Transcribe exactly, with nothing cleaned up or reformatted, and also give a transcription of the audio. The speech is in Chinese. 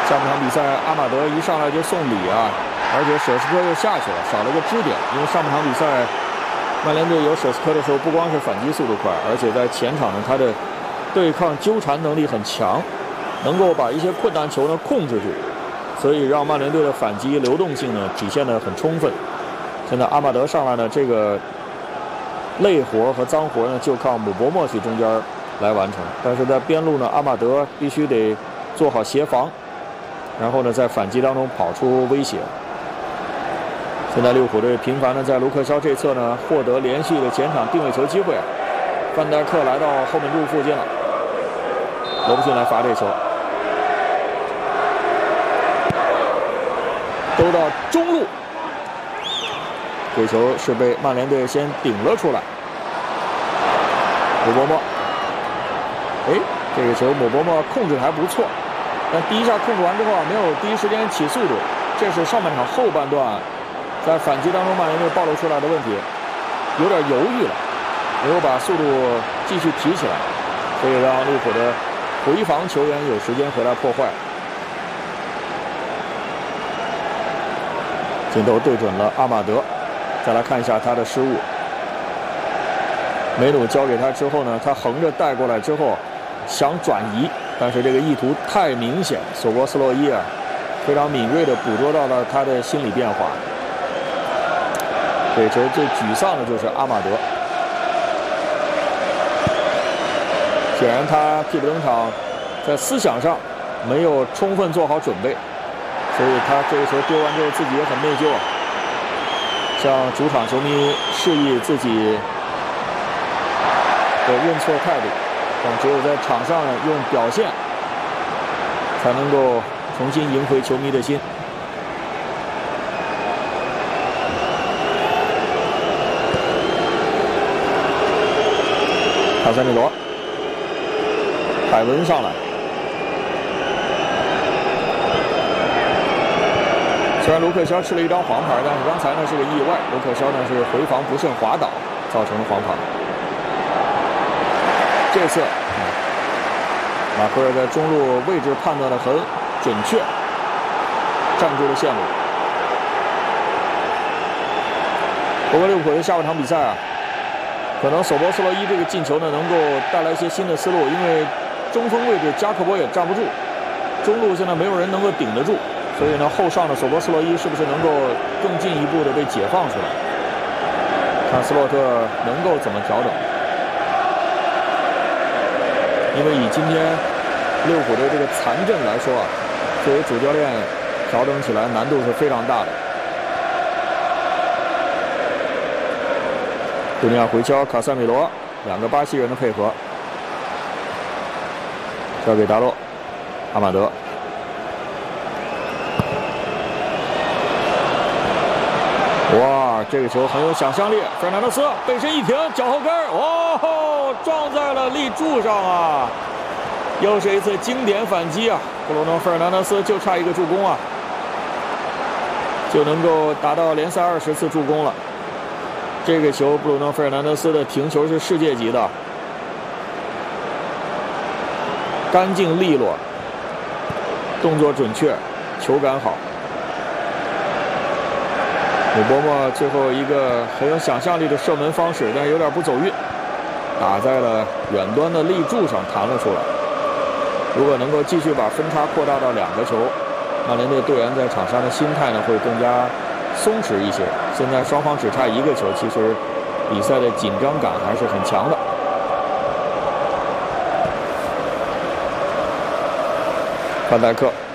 下半场比赛，阿马德一上来就送礼啊，而且舍斯科又下去了，少了个支点。因为上半场比赛，曼联队有舍斯科的时候，不光是反击速度快，而且在前场呢，他的对抗纠缠能力很强，能够把一些困难球呢控制住，所以让曼联队的反击流动性呢体现得很充分。现在阿马德上来呢，这个累活和脏活呢就靠姆伯默去中间来完成，但是在边路呢，阿马德必须得做好协防。然后呢，在反击当中跑出威胁。现在利物浦队频繁的在卢克肖这侧呢获得连续的前场定位球机会。范戴克来到后门柱附近了，罗伯逊来罚这球，兜到中路，这球是被曼联队先顶了出来。姆伯默，哎，这个球姆伯默控制还不错。但第一下控制完之后啊，没有第一时间起速度，这是上半场后半段在反击当中曼联队暴露出来的问题，有点犹豫了，没有把速度继续提起来，所以让利物浦的回防球员有时间回来破坏。镜头对准了阿马德，再来看一下他的失误。梅努交给他之后呢，他横着带过来之后想转移。但是这个意图太明显，索博斯洛伊啊，非常敏锐地捕捉到了他的心理变化。这球最沮丧的就是阿马德，显然他替补登场，在思想上没有充分做好准备，所以他这个球丢完之后自己也很内疚啊，向主场球迷示意自己的认错态度。但只有在场上用表现，才能够重新赢回球迷的心。卡塞米罗，海文上来。虽然卢克肖吃了一张黄牌，但是刚才呢是个意外，卢克肖呢是回防不慎滑倒，造成了黄牌。这次，嗯、马奎尔在中路位置判断的很准确，站住了线路。不过利物浦的下半场比赛啊，可能索博斯洛伊这个进球呢能够带来一些新的思路，因为中锋位置加克波也站不住，中路现在没有人能够顶得住，所以呢后上的索博斯洛伊是不是能够更进一步的被解放出来？看斯洛特能够怎么调整。因为以今天利物浦的这个残阵来说啊，作为主教练调整起来难度是非常大的。杜尼亚回敲，卡塞米罗，两个巴西人的配合，交给达洛，阿马德，哇，这个球很有想象力，费尔南德斯背身一停，脚后跟，哦，撞在了立柱上啊！又是一次经典反击啊！布鲁诺·费尔南德斯就差一个助攻啊，就能够达到联赛二十次助攻了。这个球，布鲁诺·费尔南德斯的停球是世界级的，干净利落，动作准确，球感好。姆伯默最后一个很有想象力的射门方式，但是有点不走运，打在了远端的立柱上，弹了出来。如果能够继续把分差扩大到两个球，曼联队队员在场上的心态呢会更加松弛一些。现在双方只差一个球，其实比赛的紧张感还是很强的。范戴克。